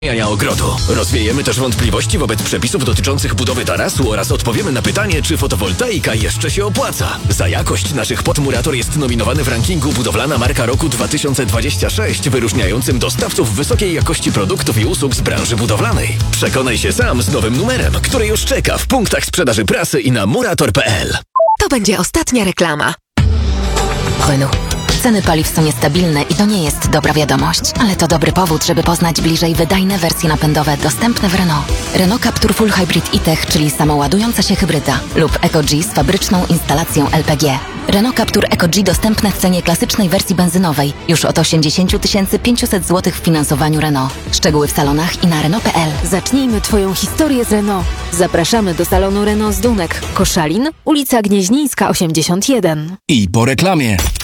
ogrodu. Rozwiejemy też wątpliwości wobec przepisów dotyczących budowy tarasu oraz odpowiemy na pytanie, czy fotowoltaika jeszcze się opłaca. Za jakość naszych Murator jest nominowany w rankingu Budowlana Marka Roku 2026, wyróżniającym dostawców wysokiej jakości produktów i usług z branży budowlanej. Przekonaj się sam z nowym numerem, który już czeka w punktach sprzedaży prasy i na murator.pl. To będzie ostatnia reklama. Renault. Ceny paliw są niestabilne i to nie jest dobra wiadomość, ale to dobry powód, żeby poznać bliżej wydajne wersje napędowe dostępne w Renault. Renault Captur Full Hybrid e-Tech, czyli samoładująca się hybryda, lub EcoG z fabryczną instalacją LPG. Renault Captur EcoG dostępne w cenie klasycznej wersji benzynowej już od 80 500 zł w finansowaniu Renault. Szczegóły w salonach i na Renault.pl. Zacznijmy Twoją historię z Renault. Zapraszamy do salonu Renault z Dunek, Koszalin, ulica Gnieźnieńska 81. I po reklamie.